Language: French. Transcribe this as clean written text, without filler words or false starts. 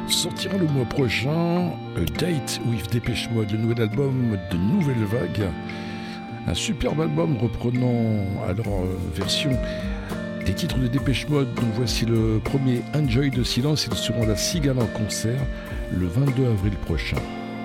Sortira le mois prochain A Date with Dépêche Mode, le nouvel album de Nouvelle Vague. Un superbe album reprenant à leur version des titres de Dépêche Mode. Donc voici le premier Enjoy de Silence. Ils seront à la Cigale en concert le 22 avril prochain.